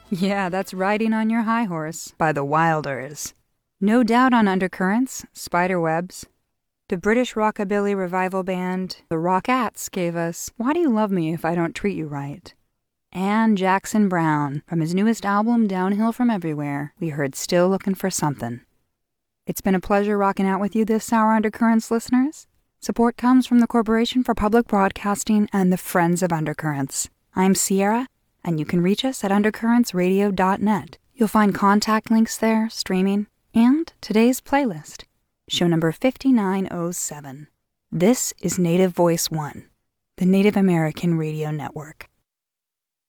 Yeah, that's Riding on Your High Horse by the Wilders. No Doubt on Undercurrents, Spiderwebs. The British rockabilly revival band, the Rockettes, gave us Why Do You Love Me If I Don't Treat You Right? And Jackson Browne, from his newest album, Downhill from Everywhere, we heard Still Looking for Something. It's been a pleasure rocking out with you this hour, Undercurrents listeners. Support comes from the Corporation for Public Broadcasting and the Friends of Undercurrents. I'm Sierra, and you can reach us at undercurrentsradio.net. You'll find contact links there, streaming, and today's playlist, show number 5907. This is Native Voice One, the Native American Radio Network.